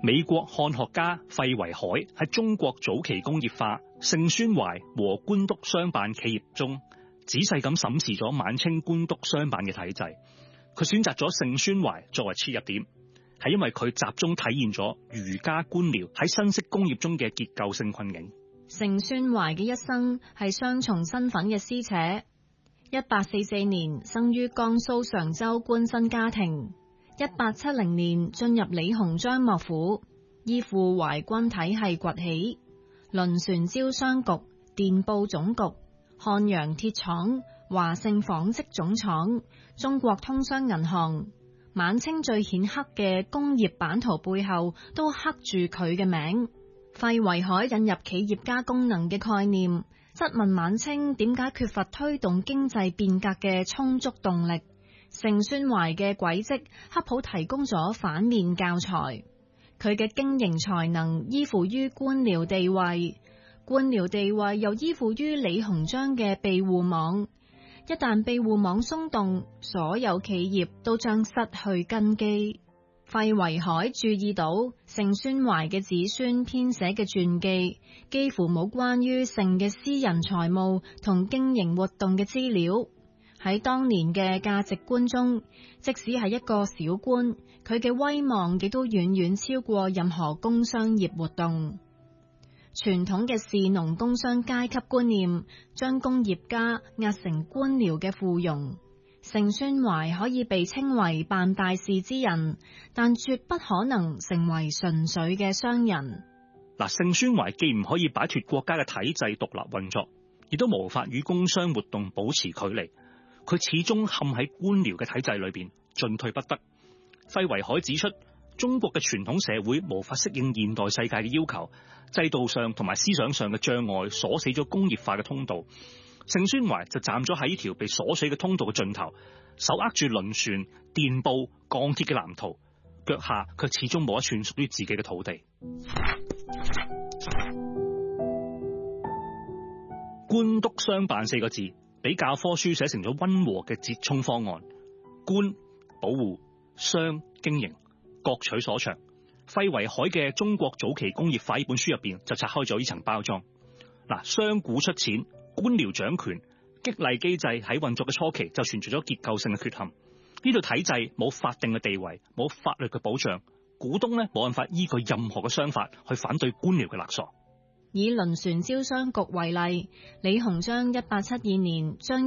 美國漢學家費維海喺中國早期工業化、盛宣懷和官督商辦企業中，仔細咁審視咗晚清官督商辦嘅體制。佢選擇咗盛宣懷作為切入點，係因為佢集中體現咗儒家官僚喺新式工業中嘅結構性困境。 盛宣懷嘅一生係雙重身份嘅撕扯。1844年生於江蘇常州官紳家庭。1870年進入李鴻章幕府，依附淮軍體系崛起，輪船招商局、電報總局、漢陽鐵廠、華盛紡織總廠、中國通商銀行，晚清最顯赫嘅工業版圖背後都刻住佢嘅名。費維海引入企業家功能嘅概念，質問晚清點解缺乏推動經濟變革嘅充足動力。盛宣懷嘅軌跡恰好提供咗反面教材。佢嘅經營才能依附於官僚地位，官僚地位又依附於李鴻章嘅庇護網。一旦庇護網鬆動，所有企業都將失去根基。費維海注意到盛宣懷嘅子孫編寫嘅傳記幾乎冇關於盛嘅私人財務同經營活動嘅資料。喺當年嘅價值觀中，即使係一個小官，佢嘅威望亦都遠遠超過任何工商業活動。傳統嘅士農工商階級觀念將工業家壓成官僚嘅附庸。盛宣懷可以被稱為辦大事之人，但絕不可能成為純粹嘅商人。 盛宣懷既唔可以擺脫國家嘅體制獨立運作，亦都無法與工商活動保持距離。佢始終陷喺官僚嘅體制裏邊，進退不得。費維海指出，中國嘅傳統社會無法適應現代世界嘅要求，制度上同埋思想上嘅障礙鎖死咗工業化嘅通道。盛宣懷就站咗喺呢條被鎖死嘅通道嘅盡頭，手握住輪船、電報、鋼鐵嘅藍圖，腳下卻始終冇一寸屬於自己嘅土地。官督商辦4個字，俾教科書寫成咗溫和嘅折衷方案。官保護，商經營，各取所長。費維海嘅《中國早期工業化》呢本書入邊就拆開咗呢層包裝。商股出錢，官僚掌權，激勵機制喺運作嘅初期就存在咗結構性嘅缺陷。呢度體制冇法定嘅地位，冇法律嘅保障，股東呢冇辦法依據任何嘅商法去反對官僚嘅勒索。 以輪船招商局為例，李鴻章1872年將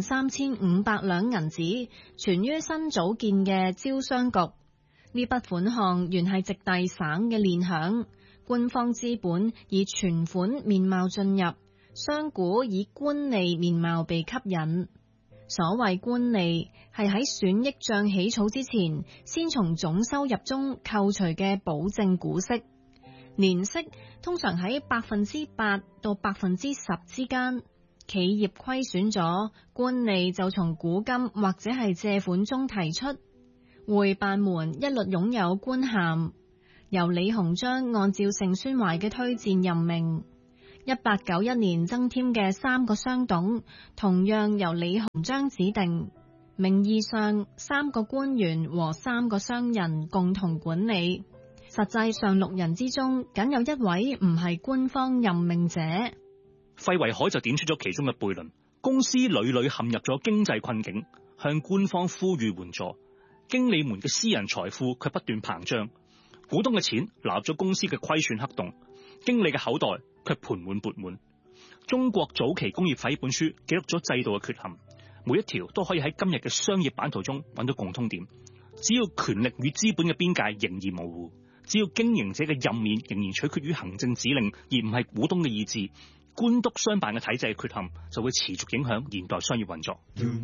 13500兩銀子存於新組建嘅招商局。呢筆款項原係直隸省嘅練餉，官方資本以存款面貌進入，商股以官吏面貌被吸引。所謂官吏係喺損益帳起草之前，先從總收入中扣除嘅保證股息。年息通常喺8%到10%之間，企業虧損咗，官吏就從股金或者係借款中提出。會辦們一律擁有官銜，由李鴻章按照盛宣懷嘅推薦任命。1891年增添嘅3個商董，同樣由李鴻章指定，名義上3個官員和3個商人共同管理。實際上6人之中，僅有1位唔係官方任命者。 費維海就點出咗其中嘅悖論：公司屢屢陷入咗經濟困境，向官方呼籲援助，經理們嘅私人財富卻不斷膨脹，股東嘅錢流入咗公司嘅虧損黑洞，經理嘅口袋卻盆滿缽滿。中國早期工業化呢本書記錄咗制度嘅缺陷，每一條都可以喺今日嘅商業版圖中揾到共通點。只要權力與資本嘅邊界仍然模糊，只要經營者嘅任免仍然取決於行政指令，而唔係股東嘅意志，官督商辦嘅體制嘅缺陷就會持續影響現代商業運作。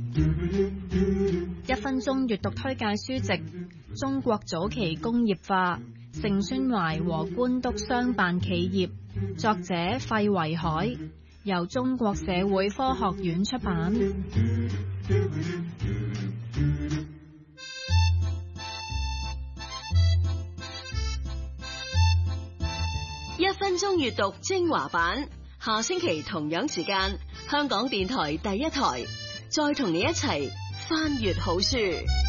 1分鐘閱讀推介書籍《中國早期工業化：盛宣懷和官督商辦企業》，作者費維海，由中國社會科學院出版。 1分鐘閱讀精華版，下星期同樣時間，香港電台第一台，再同你一齊翻閱好書。